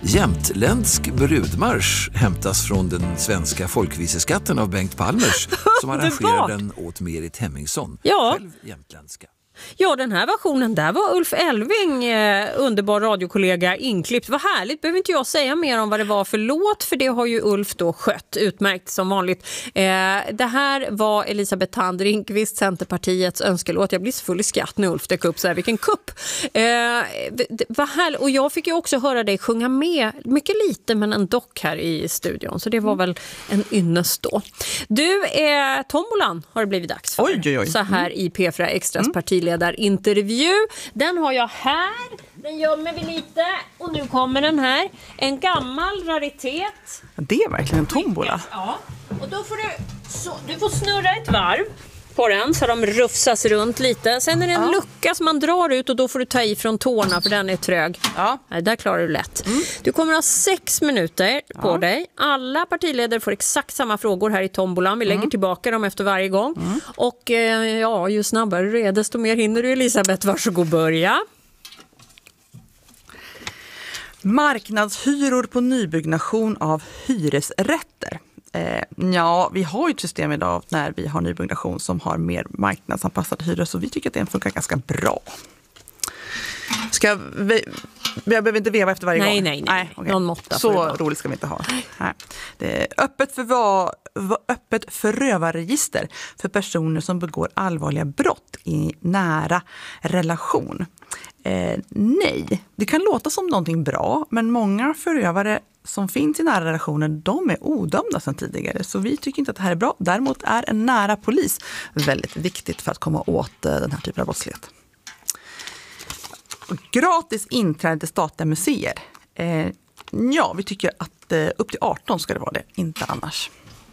Jämtländsk brudmarsch hämtas från den svenska folkviseskatten av Bengt Palmers som arrangerar den åt Merit Hemmingsson, själv jämtländska. Ja, den här versionen, där var Ulf Elving, underbar radiokollega, inklippt. Vad härligt, behöver inte jag säga mer om vad det var för låt, för det har ju Ulf då skött utmärkt som vanligt. Det här var Elisabeth Thand Ringqvist, Centerpartiets önskelåt. Jag blir så full i skratt när Ulf dök upp så här, vilken kupp. Vad härligt. Och jag fick ju också höra dig sjunga med, mycket lite men en dock här i studion, så det var väl en ynnest då. Du, tombolan har det blivit dags för. Oj. Så här i P4 Extras partiledarintervju. Den har jag här. Den gömmer vi lite. Och nu kommer den här. En gammal raritet. Det är verkligen en tombola. Ja. Och då får du får snurra ett varv på den så de rufsas runt lite. Sen är det en lucka som man drar ut och då får du ta i från tårna för den är trög. Ja. Nej, där klarar du lätt. Du kommer ha 6 minuter på dig. Alla partiledare får exakt samma frågor här i tombolan. Vi lägger tillbaka dem efter varje gång. Och ju snabbare du är, desto mer hinner du. Elisabeth, varsågod börja. Marknadshyror på nybyggnation av hyresrätter. Vi har ju ett system idag när vi har nybyggnation som har mer marknadsanpassade hyror, så vi tycker att det funkar ganska bra. Jag behöver inte veva efter varje gång. Nej. Okay. Någon måtta. Så roligt ska vi inte ha. Nej. Det är öppet förövarregister för personer som begår allvarliga brott i nära relation. Nej, det kan låta som någonting bra, men många förövare som finns i nära relationer, de är odömda sedan tidigare. Så vi tycker inte att det här är bra. Däremot är en nära polis väldigt viktigt för att komma åt den här typen av brottslighet. Gratis inträde till statliga museer. Vi tycker att upp till 18 ska det vara det, inte annars.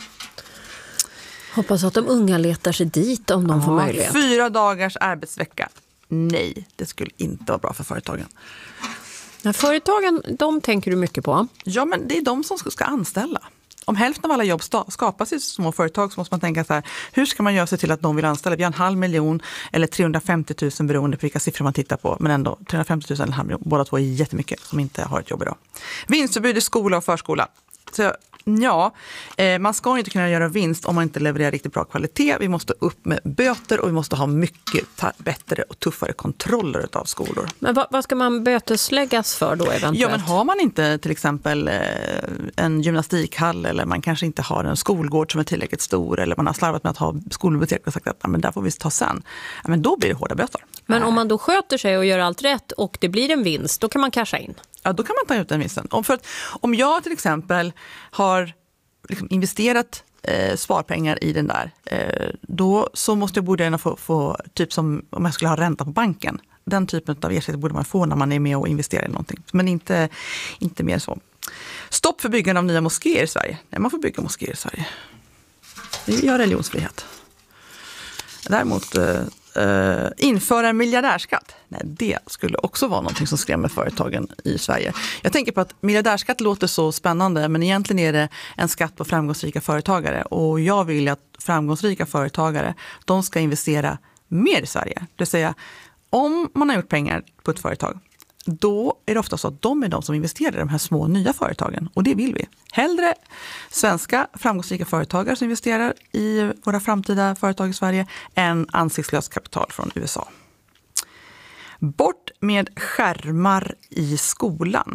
Hoppas att de unga letar sig dit om de får möjlighet. 4 dagars arbetsvecka. Nej, det skulle inte vara bra för företagen. Nej, företagen, de tänker du mycket på. Ja, men det är de som ska anställa. Om hälften av alla jobb skapas i små företag så måste man tänka så här, hur ska man göra sig till att de vill anställa? Vi har 500 000 eller 350 000 beroende på vilka siffror man tittar på. Men ändå, 350 000 eller 500 000, båda två är jättemycket som inte har ett jobb idag. Vinstförbud i skola och förskola. Så man ska inte kunna göra vinst om man inte levererar riktigt bra kvalitet. Vi måste upp med böter och vi måste ha mycket bättre och tuffare kontroller av skolor. Men vad ska man bötesläggas för då eventuellt? Ja, men har man inte till exempel en gymnastikhall eller man kanske inte har en skolgård som är tillräckligt stor eller man har slarvat med att ha skolbibliotek och sagt att men där får vi ta sen. Men då blir det hårda böter. Men om man då sköter sig och gör allt rätt och det blir en vinst, då kan man casha in. Ja, då kan man ta ut den vinsten. Om jag till exempel har investerat sparpengar i den där, då så måste jag borde få typ som om jag skulle ha ränta på banken. Den typen av ersättning borde man få när man är med och investerar i någonting. Men inte mer så. Stopp för byggande av nya moskéer i Sverige. Nej, man får bygga moskéer i Sverige. Vi har religionsfrihet. Däremot införa en miljardärskatt. Nej, det skulle också vara någonting som skrämmer företagen i Sverige. Jag tänker på att miljardärskatt låter så spännande, men egentligen är det en skatt på framgångsrika företagare. Och jag vill att framgångsrika företagare, de ska investera mer i Sverige. Det vill säga, om man har gjort pengar på ett företag, då är det ofta så att de är de som investerar i de här små nya företagen. Och det vill vi. Hellre svenska framgångsrika företagare som investerar i våra framtida företag i Sverige än ansiktslöst kapital från USA. Bort med skärmar i skolan.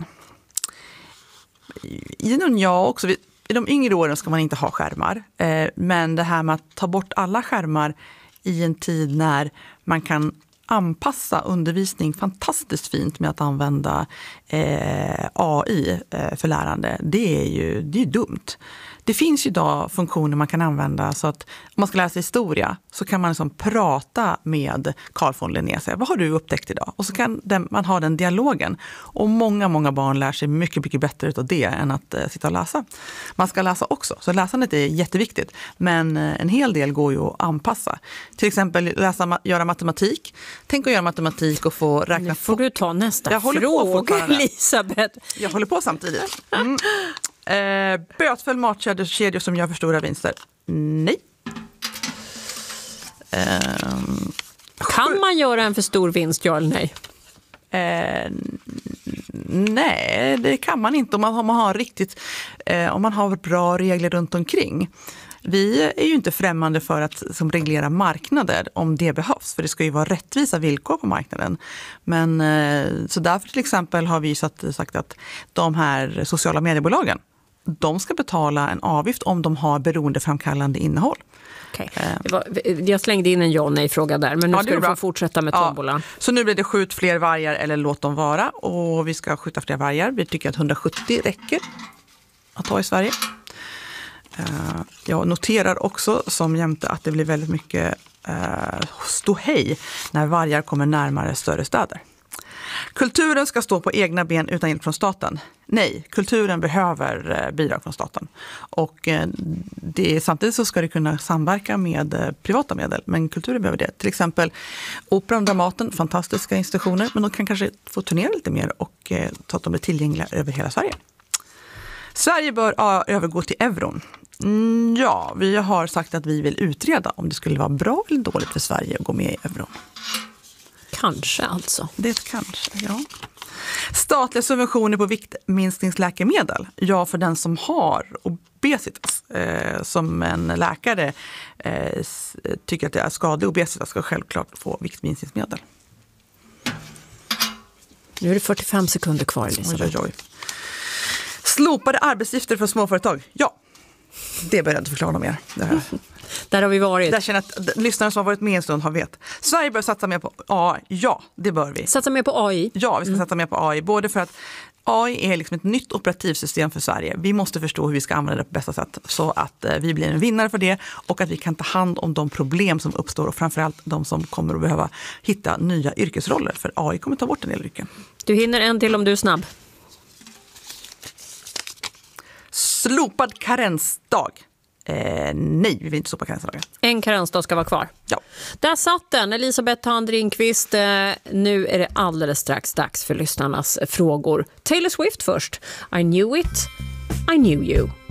I de yngre åren ska man inte ha skärmar. Men det här med att ta bort alla skärmar i en tid när man kan anpassa undervisning fantastiskt fint med att använda AI för lärande. Det är ju dumt. Det finns ju idag funktioner man kan använda så att om man ska lära sig historia så kan man liksom prata med Carl von Linné. Vad har du upptäckt idag? Och så kan man ha den dialogen. Och många barn lär sig mycket, mycket bättre av det än att sitta och läsa. Man ska läsa också, så läsandet är jätteviktigt. Men en hel del går ju att anpassa. Till exempel göra matematik. Tänk att göra matematik och få räkna. Nu får du ta nästa fråga, Elisabeth. Jag håller på samtidigt. Bötfäll matkedjor som gör för stora vinster. Nej. Kan man göra en för stor vinst, ja eller nej? Nej, det kan man inte om man har bra regler runt omkring. Vi är ju inte främmande för att reglera marknader om det behövs, för det ska ju vara rättvisa villkor på marknaden. Men så därför till exempel har vi sagt att de här sociala mediebolagen, de ska betala en avgift om de har beroendeframkallande innehåll. Okay. Jag slängde in en ja-nej-fråga där, men nu ska du få fortsätta med tombolan. Ja. Så nu blir det skjut fler vargar eller låt dem vara, och vi ska skjuta fler vargar. Vi tycker att 170 räcker att ha i Sverige. Jag noterar också som jämte att det blir väldigt mycket ståhej när vargar kommer närmare större städer. Kulturen ska stå på egna ben utan hjälp från staten. Nej, kulturen behöver bidrag från staten. Och samtidigt så ska det kunna samverka med privata medel, men kulturen behöver det. Till exempel Operan och Dramaten, fantastiska institutioner, men de kan kanske få turnera lite mer och så att de blir tillgängliga över hela Sverige. Sverige bör övergå till euron. Ja, vi har sagt att vi vill utreda om det skulle vara bra eller dåligt för Sverige att gå med i euron. Kanske alltså. Det är ett kanske, ja. Statliga subventioner på viktminskningsläkemedel. Ja, för den som har obesitas. Som en läkare tycker att det är skadlig obesitas ska självklart få viktminskningsmedel. Nu är det 45 sekunder kvar, Elisabeth. Oj. Slopade arbetsgifter för småföretag. Ja, det bör jag inte förklara mer. Där har vi varit. Där känner att lyssnare som har varit med en stund har vet. Sverige bör satsa mer på AI. Ja, det bör vi. Satsa mer på AI? Ja, vi ska satsa mer på AI. Både för att AI är ett nytt operativsystem för Sverige. Vi måste förstå hur vi ska använda det på bästa sätt så att vi blir en vinnare för det och att vi kan ta hand om de problem som uppstår och framförallt de som kommer att behöva hitta nya yrkesroller. För AI kommer ta bort en del yrken. Du hinner en till om du är snabb. Slopad karensdag. Nej, vi vill inte slopa karensdagen. En karensdag ska vara kvar. Ja. Där satt den. Elisabeth Thand Ringqvist. Nu är det alldeles strax dags för lyssnarnas frågor. Taylor Swift först. I knew it, I knew you.